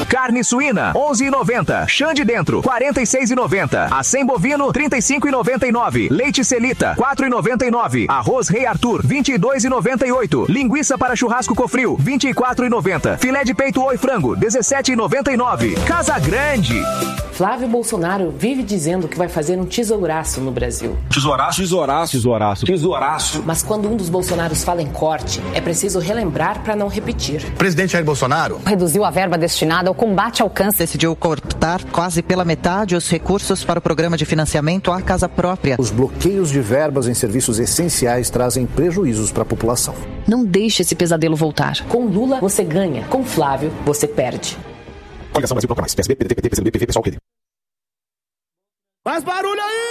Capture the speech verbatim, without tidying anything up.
Carne suína, onze e noventa. Chã de dentro, quarenta e seis e noventa. Acém bovino, trinta e cinco e noventa e nove. Leite Celita, quatro e noventa e nove. Arroz Rei Arthur, vinte e dois e noventa e oito. Linguiça para churrasco Cofril, vinte e quatro e noventa. Filé de peito oi frango, dezessete e noventa e nove. Casa Grande. Flávio Bolsonaro vive dizendo que vai fazer um tesouraço no Brasil. Tesouraço, tesouraço, tesouraço, tesouraço. Mas quando um dos Bolsonaros fala em corte, é preciso relembrar para não repetir. O presidente Jair Bolsonaro reduziu a verba destinada ao combate ao câncer. Decidiu cortar quase pela metade os recursos para o programa de financiamento à casa própria. Os bloqueios de verbas em serviços essenciais trazem prejuízos para a população. Não deixe esse pesadelo voltar. Com Lula, você ganha. Com Flávio, você perde. Coligação Brasil Bloco Mais. P S B, P D T, P T, P C do B, P V, Pessoal, P D. Faz barulho aí!